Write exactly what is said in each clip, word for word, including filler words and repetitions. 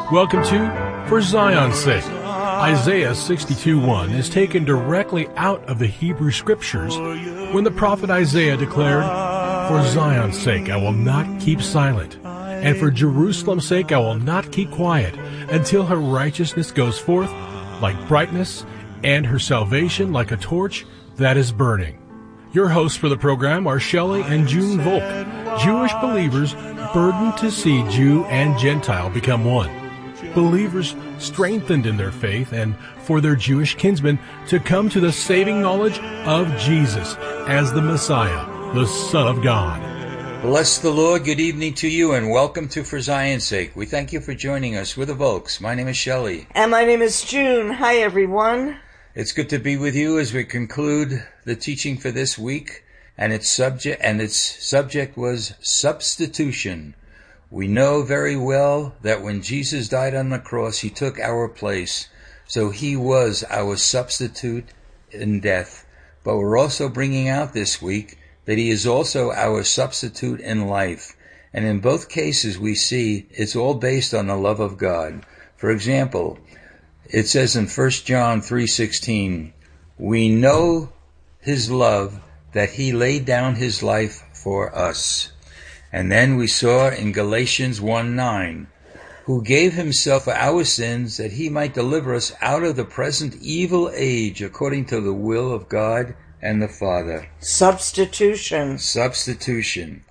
Welcome to For Zion's Sake. Isaiah sixty-two one is taken directly out of the Hebrew Scriptures when the prophet Isaiah declared, "For Zion's sake I will not keep silent, and for Jerusalem's sake I will not keep quiet, until her righteousness goes forth like brightness, and her salvation like a torch that is burning." Your hosts for the program are Shelley and June Volk, Jewish believers burdened to see Jew and Gentile become one. Believers strengthened in their faith, and for their Jewish kinsmen to come to the saving knowledge of Jesus as the Messiah, the Son of God. Bless the Lord. Good evening to you, and welcome to For Zion's Sake. We thank you for joining us. We're the Volks. My name is Shelley. And my name is June. Hi, everyone. It's good to be with you as we conclude the teaching for this week, and its subject and its subject was substitution. We know very well that when Jesus died on the cross, he took our place, so he was our substitute in death. But we're also bringing out this week that he is also our substitute in life. And in both cases we see it's all based on the love of God. For example, it says in First John three sixteen, "We know his love, that he laid down his life for us." And then we saw in Galatians one nine, "Who gave himself for our sins, that he might deliver us out of the present evil age, according to the will of God and the Father." Substitution. Substitution.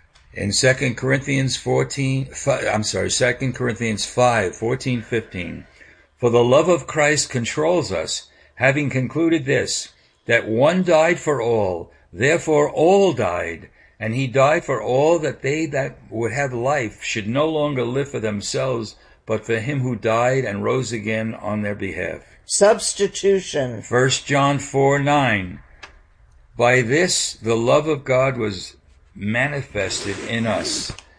In Second Corinthians fourteen, I'm sorry, Second Corinthians five fourteen fifteen, "For the love of Christ controls us, having concluded this, that one died for all, therefore all died. And he died for all, that they that would have life should no longer live for themselves, but for him who died and rose again on their behalf." Substitution. First John four nine, "By this the love of God was manifested in us,